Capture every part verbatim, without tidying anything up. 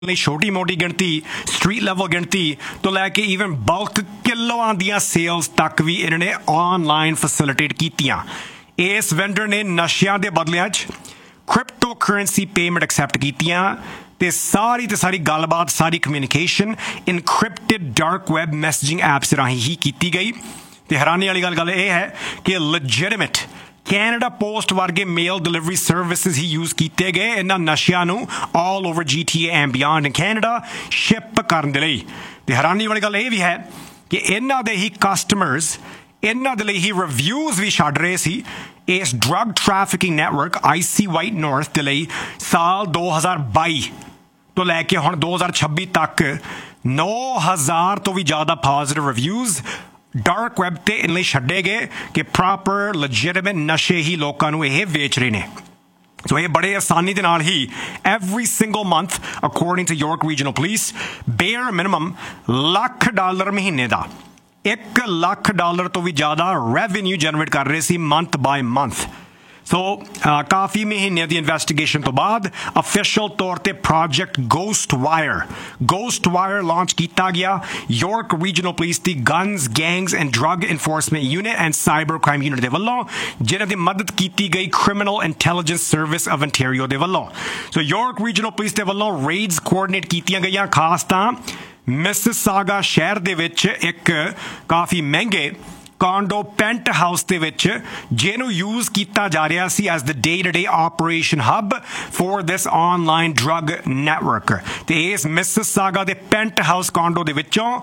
ਛੋਟੀ ਮੋਟੀ ਗਿਣਤੀ ਸਟਰੀਟ ਲੈਵਲ ਗਿਣਤੀ ਤੋਂ ਲੈ ਕੇ ਈਵਨ ਬਲਕ ਕਿਲੋਆਂ ਦੀਆਂ ਸੇਲਸ ਤੱਕ ਵੀ ਇਹਨਾਂ ਨੇ ਆਨਲਾਈਨ ਫੈਸਿਲਿਟੇਟ ਕੀਤੀਆਂ। ਇਸ ਵੈਂਡਰ ਨੇ ਨਸ਼ਿਆਂ ਦੇ ਬਦਲਿਆਂ 'ਚ ਕ੍ਰਿਪਟੋ ਕਰੰਸੀ ਪੇਮੈਂਟ ਐਕਸੈਪਟ ਕੀਤੀਆਂ ਤੇ ਸਾਰੀ ਤੇ ਸਾਰੀ ਗੱਲਬਾਤ ਸਾਰੀ communication encrypted dark web messaging apps ਰਾਹੀਂ ਹੀ ਕੀਤੀ ਗਈ। ਤੇ ਹੈਰਾਨੀ ਵਾਲੀ ਗੱਲ ਗੱਲ ਇਹ ਹੈ ਕਿ ਲੈਜਿਟਿਮੇਟ ਕੈਨੇਡਾ ਪੋਸਟ ਵਰਗੇ ਮੇਲ ਡਿਲੀਵਰੀ ਸਰਵਿਸਿਜ਼ ਹੀ ਯੂਜ਼ ਕੀਤੇ ਗਏ ਇਹਨਾਂ ਨਸ਼ਿਆਂ ਨੂੰ all over G T A and beyond in Canada ship ਕਰਨ ਦੇ ਲਈ। ਤੇ ਹੈਰਾਨੀ ਵਾਲੀ ਗੱਲ ਇਹ ਵੀ ਹੈ ਕਿ ਇਹਨਾਂ ਦੇ ਹੀ ਕਸਟਮਰਸ ਇਹਨਾਂ ਦੇ ਲਈ ਹੀ ਰਿਵਿਊਜ਼ ਵੀ ਛੱਡ ਰਹੇ ਸੀ ਇਸ ਡਰੱਗ ਟ੍ਰੈਫਿਕਿੰਗ ਨੈਟਵਰਕ ਆਈ ਸੀ ਵਾਈਟ ਨਾਰਥ ਦੇ ਲਈ ਸਾਲ ਦੋ ਹਜ਼ਾਰ ਬਾਈ ਤੋਂ ਲੈ ਕੇ ਹੁਣ ਦੋ ਹਜ਼ਾਰ ਛੱਬੀ ਤੱਕ ਨੌ ਹਜ਼ਾਰ ਤੋਂ ਵੀ ਜ਼ਿਆਦਾ ਪੋਜ਼ਿਟਿਵ ਰਿਵਿਊਜ਼ ਡਾਰਕ ਵੈਬ ਤੇ ਇਹਨਾਂ ਲਈ ਛੱਡੇ ਗਏ ਕਿ ਪ੍ਰੋਪਰ ਲੈਜਿਟਿਮੇਟ ਨਸ਼ੇ ਹੀ ਲੋਕਾਂ ਨੂੰ ਇਹ ਵੇਚ ਰਹੇ ਨੇ। ਸੋ ਇਹ ਬੜੇ ਆਸਾਨੀ ਦੇ ਨਾਲ ਹੀ every single month according to York regional police bear minimum lakh dollar ਮਹੀਨੇ ਦਾ ਇੱਕ ਲੱਖ ਡਾਲਰ ਤੋਂ ਵੀ ਜ਼ਿਆਦਾ ਰੈਵਨਿਊ ਜਨਰੇਟ ਕਰ ਰਹੇ ਸੀ ਮੰਥ ਬਾਏ ਮੰਥ। ਸੋ ਕਾਫੀ ਮਹੀਨਿਆਂ ਦੀ ਇਨਵੈਸਟੀਗੇਸ਼ਨ ਤੋਂ ਬਾਅਦ ਅਫੀਸ਼ੀਅਲ ਤੌਰ ਤੇ project ghost wire ghost wire launch ਕੀਤਾ ਗਿਆ York regional police the guns gangs and drug enforcement unit and cyber crime unit ਦੇ ਵੱਲੋਂ ਜਿਨ੍ਹਾਂ ਦੀ ਮਦਦ ਕੀਤੀ ਗਈ criminal intelligence service of ontario ਦੇ ਵੱਲੋਂ। ਸੋ ਯਾਰਕ ਰੀਜਨਲ ਪੁਲਿਸ ਦੇ ਵੱਲੋਂ ਰੇਡਸ ਕੋਆਰਡੀਨੇਟ ਕੀਤੀਆਂ ਗਈਆਂ ਖਾਸ ਤਾਂ ਮਿਸਿਸਾਗਾ ਸ਼ਹਿਰ ਦੇ ਵਿੱਚ ਇੱਕ ਕਾਫੀ ਮਹਿੰਗੇ ਕਾਂਡੋ ਪੈਂਟ ਹਾਊਸ ਦੇ ਵਿੱਚ ਜਿਹਨੂੰ ਯੂਜ਼ ਕੀਤਾ ਜਾ ਰਿਹਾ ਸੀ as the day to day operation hub for this online drug network. ਤੇ ਇਸ ਮਿਸਿਸਾਗਾ ਦੇ ਪੈਂਟ ਹਾਊਸ ਕਾਂਡੋ ਦੇ ਵਿੱਚੋਂ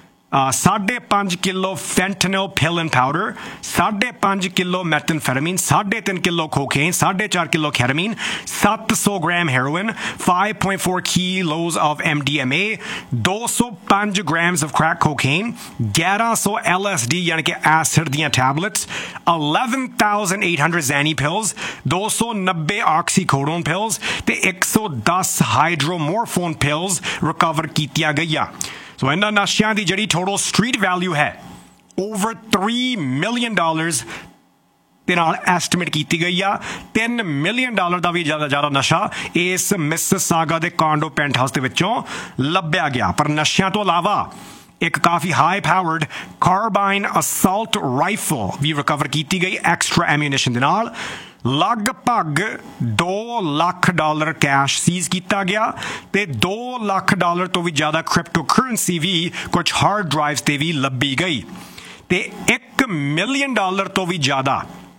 ਸਾਢੇ ਪੰਜ kilo fentanyl pill and powder ਸਾਢੇ ਪੰਜ ਕਿਲੋ ਮੈਥਨਫੈਟਾਮੀਨ ਸਾਢੇ ਤਿੰਨ ਕਿਲੋ ਕੋਕੇਨ ਸਾਢੇ ਚਾਰ ਕਿਲੋ ਕੈਟਾਮੀਨ ਸੱਤ ਸੌ gram heroin five point four kilos of M D M A ਦੋ ਸੌ ਪੰਜ grams of crack cocaine ਗਿਆਰਾਂ ਸੌ L S D ਯਾਨੀ ਕਿ ਐਸਿਡ ਦੀਆਂ tablets eleven thousand eight hundred Xanny pills ਦੋ ਸੌ ਨੱਬੇ oxycodone pills ਤੇ ਇੱਕ ਸੌ ਦਸ ਹਾਈਡਰੋਮੋਰਫੋਨ pills ਰਿਕਵਰ ਕੀਤੀਆਂ ਗਈਆਂ। ਸੋ ਇਹਨਾਂ ਨਸ਼ਿਆਂ ਦੀ ਜਿਹੜੀ ਟੋਟਲ ਸਟਰੀਟ ਵੈਲਿਊ ਹੈ ਓਵਰ three million dollars ਦੇ ਨਾਲ ਐਸਟੀਮੇਟ ਕੀਤੀ ਗਈ ਆ। ਤਿੰਨ ਮਿਲੀਅਨ ਡਾਲਰ ਦਾ ਵੀ ਜ਼ਿਆਦਾ ਜ਼ਿਆਦਾ ਨਸ਼ਾ ਇਸ ਮਿਸਿਸਾਗਾ ਦੇ ਕਾਂਡੋ ਪੈਂਟ ਹਾਊਸ ਦੇ ਵਿੱਚੋਂ ਲੱਭਿਆ ਗਿਆ। ਪਰ ਨਸ਼ਿਆਂ ਤੋਂ ਇਲਾਵਾ ਇੱਕ ਕਾਫੀ high powered carbine assault rifle ਵੀ ਰਿਕਵਰ ਕੀਤੀ ਗਈ ਐਕਸਟਰਾ ਐਮੂਨੀਸ਼ਨ ਦੇ ਨਾਲ। ਲਗਭਗ ਦੋ ਲੱਖ ਡਾਲਰ ਕੈਸ਼ ਸੀਜ਼ ਕੀਤਾ ਗਿਆ ਤੇ ਦੋ ਲੱਖ ਡਾਲਰ ਤੋਂ ਵੀ ਜ਼ਿਆਦਾ ਕ੍ਰਿਪਟੋ ਕਰੰਸੀ ਵੀ ਕੁਝ ਹਾਰਡ ਡਰਾਈਵਸ ਤੇ ਵੀ ਲੱਭੀ ਗਈ ਤੇ ਇੱਕ ਮਿਲੀਅਨ ਡਾਲਰ ਤੋਂ ਵੀ ਜ਼ਿਆਦਾ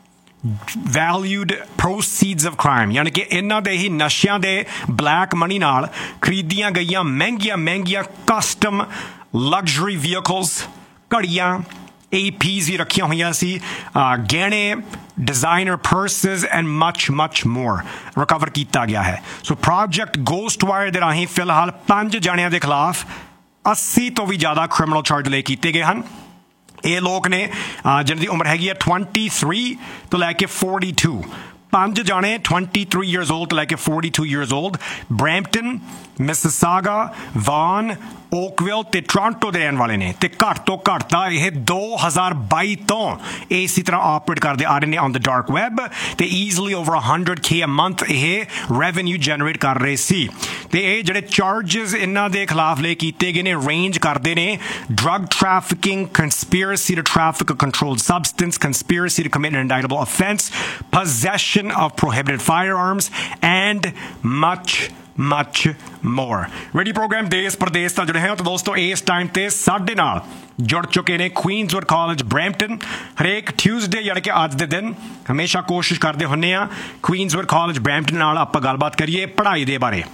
ਵੈਲਿਊਡ ਪ੍ਰੋਸੀਡਸ ਆਫ ਕ੍ਰਾਈਮ ਯਾਨੀ ਕਿ ਇਹਨਾਂ ਦੇ ਹੀ ਨਸ਼ਿਆਂ ਦੇ ਬਲੈਕ ਮਨੀ ਨਾਲ ਖਰੀਦੀਆਂ ਗਈਆਂ ਮਹਿੰਗੀਆਂ ਮਹਿੰਗੀਆਂ ਕਸਟਮ ਲਗਜ਼ਰੀ ਵਹੀਕਲਸ ਘੜੀਆਂ A Ps ਵੀ ਰੱਖੀਆਂ ਹੋਈਆਂ ਸੀ ਗਹਿਣੇ designer purses and much much more recover ਕੀਤਾ ਗਿਆ ਹੈ। ਸੋ ਪ੍ਰੋਜੈਕਟ ਗੋਸਟ ਵਾਇਰ ਦੇ ਰਾਹੀਂ ਫਿਲਹਾਲ ਪੰਜ ਜਣਿਆਂ ਦੇ ਖਿਲਾਫ ਅੱਸੀ ਤੋਂ ਵੀ ਜ਼ਿਆਦਾ ਕ੍ਰਿਮੀਨਲ ਚਾਰਜ ਲਏ ਕੀਤੇ ਗਏ ਹਨ। ਇਹ ਲੋਕ ਨੇ ਜਿਹਨਾਂ ਦੀ ਉਮਰ ਹੈਗੀ ਹੈ twenty-three ਤੋਂ ਲੈ ਕੇ forty-two ਪੰਜ ਜਾਣੇ twenty-three years old ਤੋਂ ਲੈ ਕੇ forty-two years old Brampton Mississauga ਵਾਨ Oakville ਤੇ ਟੋਰਾਂਟੋ ਦੇ ਰਹਿਣ ਵਾਲੇ ਨੇ ਤੇ ਘੱਟ ਤੋਂ ਘੱਟ ਤਾਂ ਇਹ ਦੋ ਹਜ਼ਾਰ ਬਾਈ ਤੋਂ ਇਸੇ ਤਰ੍ਹਾਂ ਆਪਰੇਟ ਕਰਦੇ ਆ ਰਹੇ ਨੇ ਔਨ ਦ ਡਾਰਕ ਵੈਬ ਤੇ easily over one hundred K a month ਇਹ ਰੈਵਨਿਊ ਜਨਰੇਟ ਕਰ ਰਹੇ ਸੀ। ਤੇ ਇਹ ਜਿਹੜੇ ਚਾਰਜਸ ਇਹਨਾਂ ਦੇ ਖਿਲਾਫ ਲਏ ਕੀਤੇ ਗਏ ਨੇ ਰੇਂਜ ਕਰਦੇ ਨੇ drug trafficking conspiracy to traffic a controlled substance conspiracy to commit an indictable offense possession of prohibited firearms and much much more। Radio programme ਦੇਸ਼ ਪ੍ਰਦੇਸ਼ ਤੋਂ ਜੁੜੇ ਹੋ ਤਾਂ ਦੋਸਤੋ ਇਸ ਟਾਈਮ ਤੇ ਸਾਡੇ ਨਾਲ ਜੁੜ ਚੁੱਕੇ ਨੇ ਕੁਈਨਜ਼ਵੁੱਡ ਕਾਲਜ ਬਰੈਂਪਟਨ। ਹਰੇਕ ਟਿਊਜ਼ਡੇ ਯਾਨੀ ਕਿ ਅੱਜ ਦੇ ਦਿਨ ਹਮੇਸ਼ਾ ਕੋਸ਼ਿਸ਼ ਕਰਦੇ ਹੁੰਦੇ ਆ ਕੁਈਨਜ਼ਵੁੱਡ ਕਾਲਜ ਬਰੈਂਪਟਨ ਨਾਲ ਆਪਾਂ ਗੱਲਬਾਤ ਕਰੀਏ ਪੜ੍ਹਾਈ ਦੇ ਬਾਰੇ।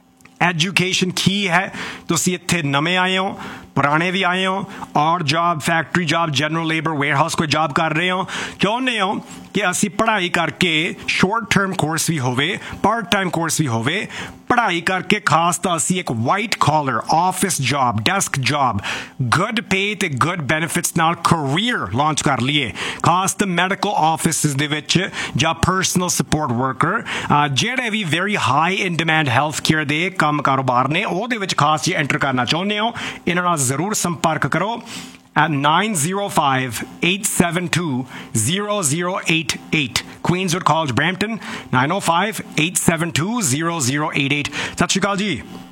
ਐਜੂਕੇਸ਼ਨ ਕੀ ਹੈ ਤੁਸੀਂ ਇੱਥੇ ਨਵੇਂ ਆਏ ਹੋ ਪੁਰਾਣੇ ਵੀ ਆਏ ਹੋ ਔਰ job factory job general labour warehouse ਕੋਈ ਜੌਬ ਕਰ ਰਹੇ ਹੋ ਚਾਹੁੰਦੇ ਹੋ ਕਿ ਅਸੀਂ ਪੜ੍ਹਾਈ ਕਰਕੇ ਸ਼ੋਰਟ ਟਰਮ ਕੋਰਸ ਵੀ ਹੋਵੇ ਪਾਰਟ ਟਾਈਮ ਕੋਰਸ ਵੀ ਹੋਵੇ ਪੜ੍ਹਾਈ ਕਰਕੇ ਖਾਸ ਤਾਂ ਅਸੀਂ ਇੱਕ white collar office job desk job good ਪੇ ਤੇ ਗੁੱਡ ਬੈਨੀਫਿਟਸ ਨਾਲ ਕਰੀਅਰ ਲਾਂਚ ਕਰ ਲਈਏ ਖਾਸ ਤਾਂ ਮੈਡੀਕਲ ਆਫਿਸਿਸ ਦੇ ਵਿੱਚ ਜਾਂ ਪਰਸਨਲ ਸਪੋਰਟ ਵਰਕਰ ਜਿਹੜੇ ਵੀ ਵੈਰੀ ਹਾਈ ਇਨ ਡਿਮਾਂਡ ਹੈਲਥ ਕੇਅਰ ਦੇ ਕੰਮ ਕਾਰੋਬਾਰ ਨੇ ਉਹਦੇ ਵਿੱਚ ਖਾਸ ਜੇ ਐਂਟਰ ਕਰਨਾ ਚਾਹੁੰਦੇ ਹੋ ਇਹਨਾਂ ਨਾਲ ਜ਼ਰੂਰ ਸੰਪਰਕ ਕਰੋ at nine zero five, eight seven two, zero zero eight eight Queenswood College Brampton nine oh five, eight seven two, zero zero eight eight ਸਤਿ ਸ਼੍ਰੀ ਅਕਾਲ ਜੀ।